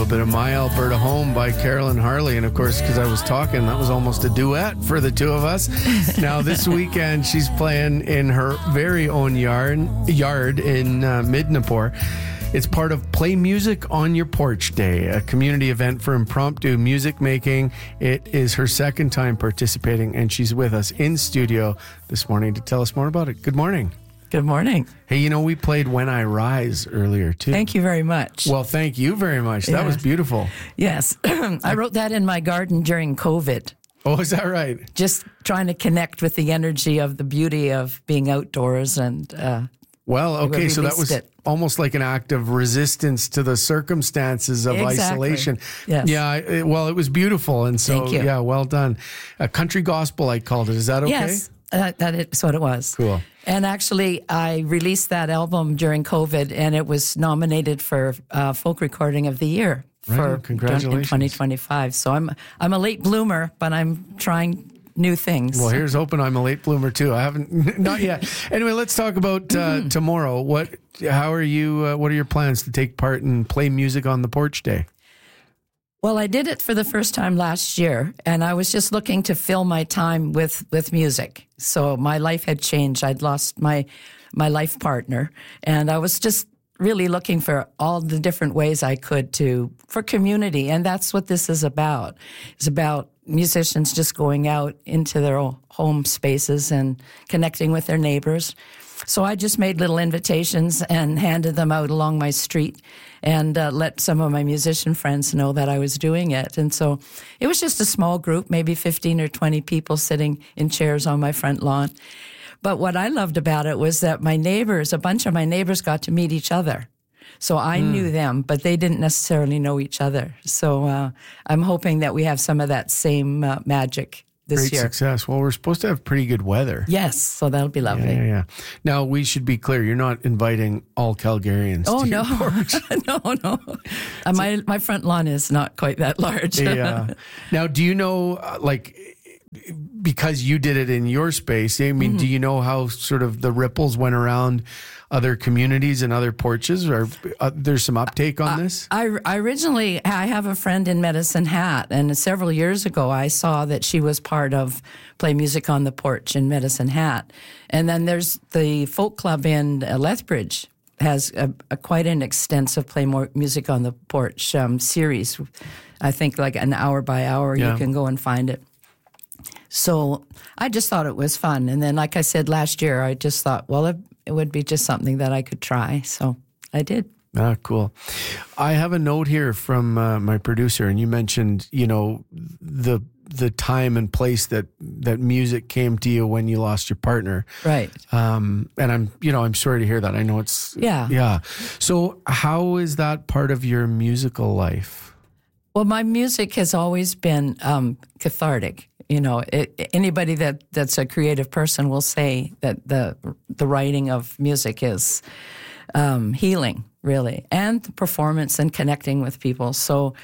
little bit of My Alberta Home by Carolyn Harley. And of course, because I was talking, that was almost a duet for the two of us. Now, this weekend, she's playing in her very own yard in Midnapore. It's part of Play Music on Your Porch Day, a community event for impromptu music making. It is her second time participating, and she's with us in studio this morning to tell us more about it. Good morning. Good morning. Hey, we played When I Rise earlier, too. Thank you very much. Well, thank you very much. That was beautiful. Yes. I wrote that in my garden during COVID. Oh, is that right? Just trying to connect with the energy of the beauty of being outdoors and... well, okay, so that was almost like an act of resistance to the circumstances of isolation. Yes. Yeah, it was beautiful. And so, Thank you. Yeah, well done. Country gospel, I called it. Is that okay? Yes, that's what it was. Cool. And actually, I released that album during COVID, and it was nominated for Folk Recording of the Year for congratulations. in 2025. So I'm a late bloomer, but I'm trying new things. Well, here's hoping I'm a late bloomer too. I haven't, not yet. Anyway, let's talk about tomorrow. What are your plans to take part in Play Music on the Porch Day? Well, I did it for the first time last year, and I was just looking to fill my time with music. So my life had changed. I'd lost my life partner, and I was just really looking for all the different ways I could for community, and that's what this is about. It's about musicians just going out into their own home spaces and connecting with their neighbors. So I just made little invitations and handed them out along my street and let some of my musician friends know that I was doing it. And so it was just a small group, maybe 15 or 20 people sitting in chairs on my front lawn. But what I loved about it was that a bunch of my neighbors got to meet each other. So I knew them, but they didn't necessarily know each other. So I'm hoping that we have some of that same magic this year. Great success. Well, we're supposed to have pretty good weather. Yes, so that'll be lovely. Yeah. Now, we should be clear. You're not inviting all Calgarians to your porch. No. My front lawn is not quite that large. Yeah. Now, do you know, because you did it in your space, do you know how sort of the ripples went around other communities and other porches, or there's some uptake on this? I have a friend in Medicine Hat, and several years ago I saw that she was part of Play Music on the Porch in Medicine Hat. And then there's the folk club in Lethbridge has quite an extensive Play Music on the Porch series. I think like an hour by hour you can go and find it. So I just thought it was fun. And then, like I said last year, I just thought, well, it would be just something that I could try. So I did. Ah, cool. I have a note here from my producer, and you mentioned, the time and place that music came to you when you lost your partner. Right. And I'm sorry to hear that. I know it's... Yeah. So how is that part of your musical life? Well, my music has always been cathartic. Anybody that's a creative person will say that the writing of music is healing, really, and the performance and connecting with people. So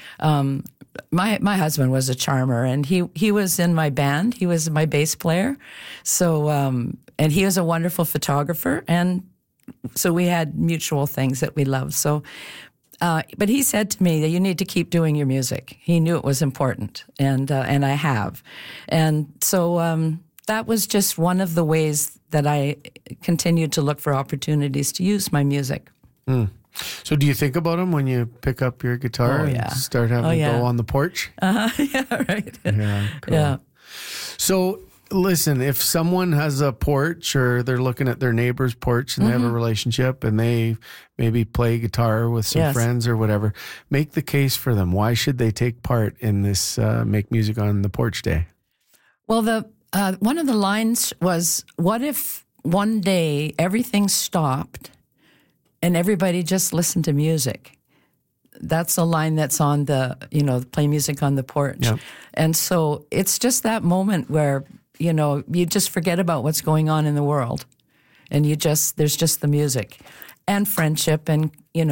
my husband was a charmer, and he was in my band. He was my bass player. So and he was a wonderful photographer, and so we had mutual things that we loved. So. But he said to me that you need to keep doing your music. He knew it was important, and I have. And so that was just one of the ways that I continued to look for opportunities to use my music. So do you think about them when you pick up your guitar and start having to go on the porch? Yeah, right. Yeah, cool. Yeah. So... listen, if someone has a porch or they're looking at their neighbor's porch and they have a relationship and they maybe play guitar with some friends or whatever, make the case for them. Why should they take part in this Make Music on the Porch Day? Well, one of the lines was, what if one day everything stopped and everybody just listened to music? That's a line that's on the, Play Music on the Porch. Yep. And so it's just that moment where, you just forget about what's going on in the world. And there's just the music and friendship and,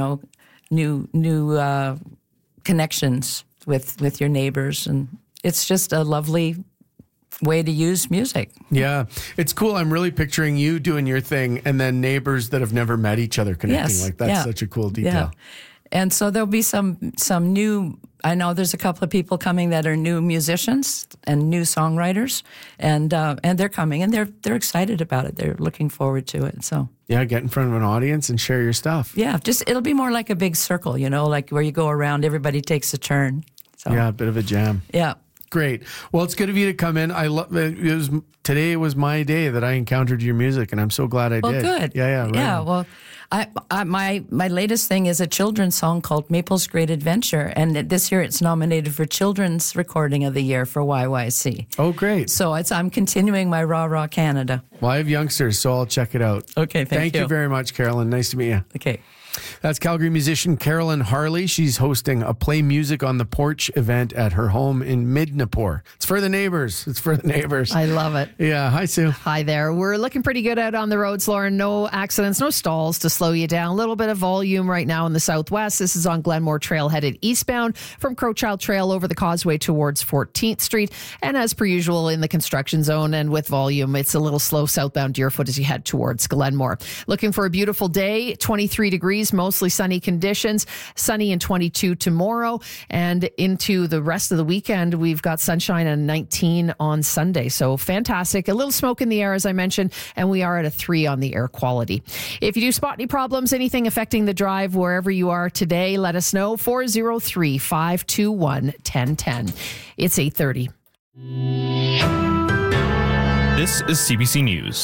new connections with your neighbors. And it's just a lovely way to use music. Yeah, it's cool. I'm really picturing you doing your thing and then neighbors that have never met each other connecting. Yes, Like that's such a cool detail. And so there'll be some new. I know there's a couple of people coming that are new musicians and new songwriters, and they're coming and they're excited about it. They're looking forward to it. So yeah, get in front of an audience and share your stuff. Yeah, it'll be more like a big circle, like where you go around, everybody takes a turn. So yeah, a bit of a jam. Yeah. Great. Well, it's good of you to come in. I love it. Today was my day that I encountered your music, and I'm so glad I did. Well, good. Yeah. Right. Yeah. Well, my latest thing is a children's song called Maple's Great Adventure, and this year it's nominated for Children's Recording of the Year for YYC. Oh, great. So I'm continuing my Rah Rah Canada. Well, I have youngsters, so I'll check it out. Okay, thank you. Thank you very much, Carolyn. Nice to meet you. Okay. That's Calgary musician Carolyn Harley. She's hosting a Play Music on the Porch event at her home in Midnapore. It's for the neighbors. I love it. Yeah. Hi, Sue. Hi there. We're looking pretty good out on the roads, Lauren. No accidents, no stalls to slow you down. A little bit of volume right now in the southwest. This is on Glenmore Trail headed eastbound from Crowchild Trail over the causeway towards 14th Street. And as per usual in the construction zone and with volume, it's a little slow southbound Deerfoot as you head towards Glenmore. Looking for a beautiful day, 23 degrees, mostly sunny conditions, sunny and 22 tomorrow. And into the rest of the weekend, we've got sunshine and 19 on Sunday. So fantastic. A little smoke in the air, as I mentioned, and we are at a 3 on the air quality. If you do spot any problems, anything affecting the drive wherever you are today, let us know. 403-521-1010. It's 8:30. This is CBC News.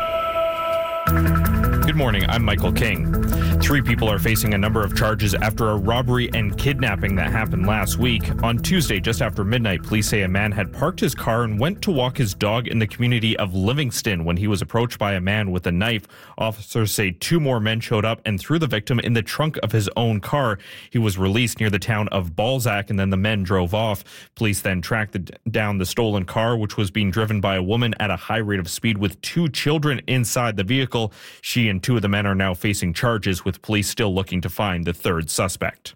Good morning, I'm Michael King. 3 people are facing a number of charges after a robbery and kidnapping that happened last week. On Tuesday, just after midnight, police say a man had parked his car and went to walk his dog in the community of Livingston when he was approached by a man with a knife. Officers say 2 more men showed up and threw the victim in the trunk of his own car. He was released near the town of Balzac, and then the men drove off. Police then tracked down the stolen car, which was being driven by a woman at a high rate of speed with 2 children inside the vehicle. She and 2 of the men are now facing charges, with police still looking to find the 3rd suspect.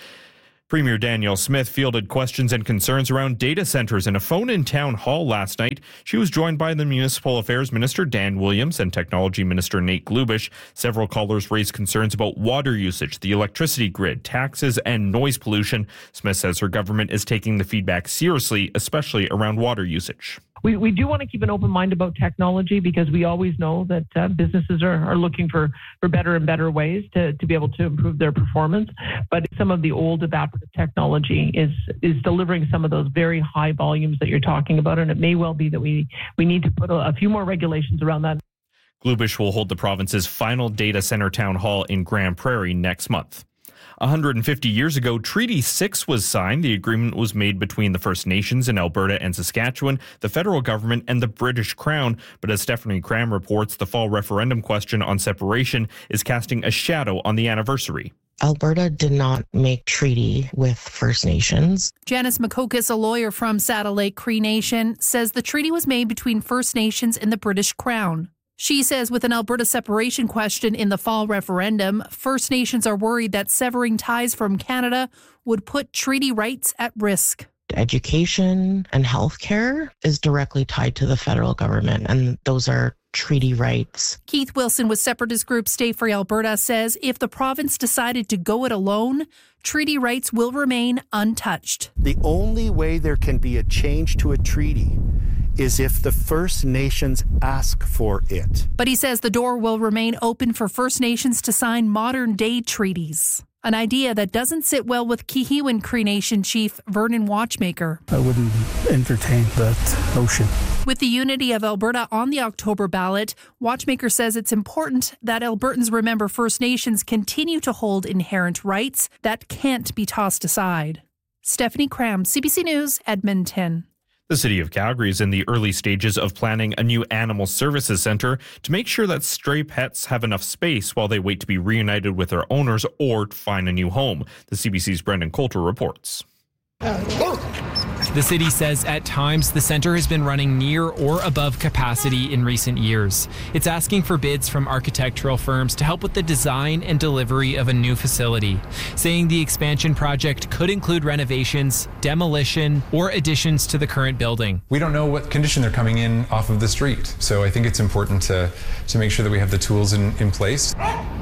Premier Danielle Smith fielded questions and concerns around data centers in a phone-in town hall last night. She was joined by the Municipal Affairs Minister Dan Williams and Technology Minister Nate Glubish. Several callers raised concerns about water usage, the electricity grid, taxes, and noise pollution. Smith says her government is taking the feedback seriously, especially around water usage. We do want to keep an open mind about technology because we always know that businesses are looking for better and better ways to be able to improve their performance. But some of the old evaporative technology is delivering some of those very high volumes that you're talking about. And it may well be that we need to put a few more regulations around that. Glubish will hold the province's final data center town hall in Grand Prairie next month. 150 years ago, Treaty 6 was signed. The agreement was made between the First Nations in Alberta and Saskatchewan, the federal government, and the British Crown. But as Stephanie Cram reports, the fall referendum question on separation is casting a shadow on the anniversary. Alberta did not make treaty with First Nations. Janice McCocus, a lawyer from Saddle Lake Cree Nation, says the treaty was made between First Nations and the British Crown. She says with an Alberta separation question in the fall referendum, First Nations are worried that severing ties from Canada would put treaty rights at risk. Education and healthcare is directly tied to the federal government, and those are treaty rights. Keith Wilson with separatist group Stay Free Alberta says if the province decided to go it alone, treaty rights will remain untouched. The only way there can be a change to a treaty is if the First Nations ask for it. But he says the door will remain open for First Nations to sign modern-day treaties, an idea that doesn't sit well with Kihiwin Cree Nation chief Vernon Watchmaker. I wouldn't entertain that notion. With the unity of Alberta on the October ballot, Watchmaker says it's important that Albertans remember First Nations continue to hold inherent rights that can't be tossed aside. Stephanie Cram, CBC News, Edmonton. The city of Calgary is in the early stages of planning a new animal services center to make sure that stray pets have enough space while they wait to be reunited with their owners or to find a new home. The CBC's Brendan Coulter reports. The city says at times the center has been running near or above capacity in recent years. It's asking for bids from architectural firms to help with the design and delivery of a new facility, saying the expansion project could include renovations, demolition, or additions to the current building. We don't know what condition they're coming in off of the street, so I think it's important to make sure that we have the tools in place.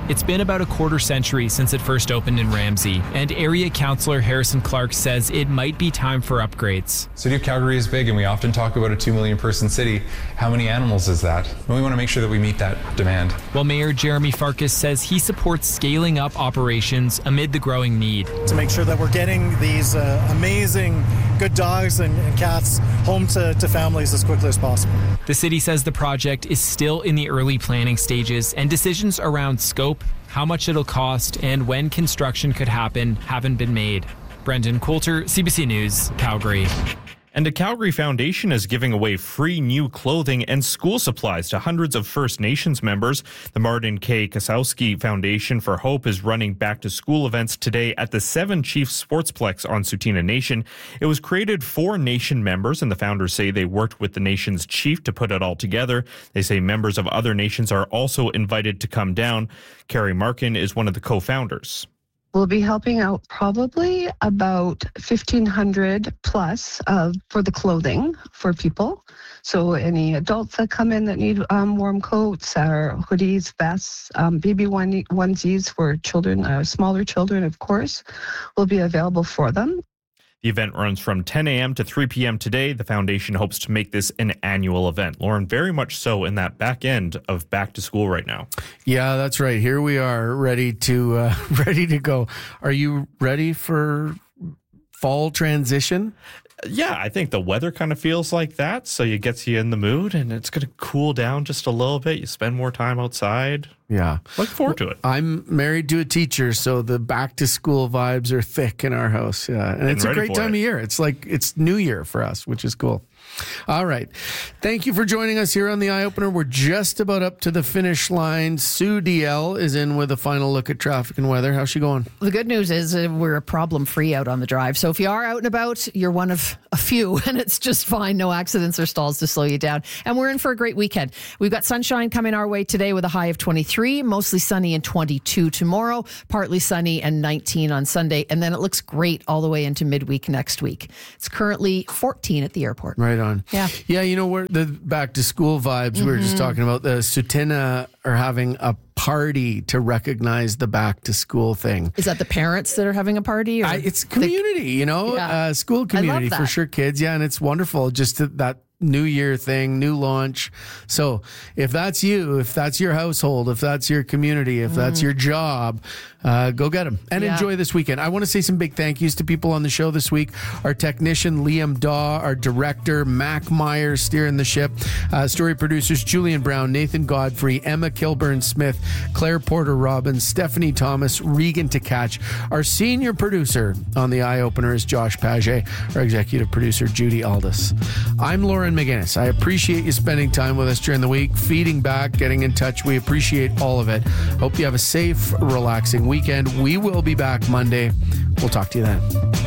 It's been about a quarter century since it first opened in Ramsey, and area councillor Harrison Clark says it might be time for upgrades. City of Calgary is big, and we often talk about a 2 million person city. How many animals is that? And we want to make sure that we meet that demand. While Mayor Jeremy Farkas says he supports scaling up operations amid the growing need. To make sure that we're getting these amazing good dogs and cats home to families as quickly as possible. The city says the project is still in the early planning stages, and decisions around scope, how much it'll cost, and when construction could happen haven't been made. Brendan Coulter, CBC News, Calgary. And the Calgary Foundation is giving away free new clothing and school supplies to hundreds of First Nations members. The Martin K. Kasowski Foundation for Hope is running back-to-school events today at the Seven Chiefs Sportsplex on Tsuut'ina Nation. It was created for Nation members, and the founders say they worked with the nation's chief to put it all together. They say members of other nations are also invited to come down. Carrie Markin is one of the co-founders. We'll be helping out probably about 1,500 plus for the clothing for people. So any adults that come in that need warm coats or hoodies, vests, baby onesies for children, smaller children, of course, will be available for them. The event runs from 10 a.m. to 3 p.m. today. The foundation hopes to make this an annual event. Lauren, very much so in that back end of back to school right now. Yeah, that's right. Here we are, ready to go. Are you ready for fall transition? Yeah, I think the weather kind of feels like that, so it gets you in the mood, and it's going to cool down just a little bit. You spend more time outside. Yeah. Look forward to it. I'm married to a teacher, so the back-to-school vibes are thick in our house. Yeah, and it's a great time of year. It's like it's New Year for us, which is cool. All right. Thank you for joining us here on The Eye Opener. We're just about up to the finish line. Sue DL is in with a final look at traffic and weather. How's she going? The good news is we're problem-free out on the drive. So if you are out and about, you're one of a few, and it's just fine. No accidents or stalls to slow you down. And we're in for a great weekend. We've got sunshine coming our way today with a high of 23, mostly sunny and 22 tomorrow, partly sunny and 19 on Sunday. And then it looks great all the way into midweek next week. It's currently 14 at the airport. Right on. Yeah. Yeah, you know, where the back to school vibes we were just talking about, the Tsuut'ina are having a party to recognize the back to school thing. Is that the parents that are having a party? Or it's community, school community for sure, kids. Yeah, and it's wonderful. Just that New Year thing, new launch. So if that's you, if that's your household, if that's your community, if that's your job, go get them and enjoy this weekend. I want to say some big thank yous to people on the show this week. Our technician, Liam Daw, our director, Mac Meyer, steering the ship, story producers, Julian Brown, Nathan Godfrey, Emma Kilburn-Smith, Claire Porter-Robbins, Stephanie Thomas, Regan Tkach. Our senior producer on The Eye Opener is Josh Paget, our executive producer, Judy Aldis. I'm Lauren McGinnis. I appreciate you spending time with us during the week, feeding back, getting in touch. We appreciate all of it. Hope you have a safe, relaxing weekend. We will be back Monday. We'll talk to you then.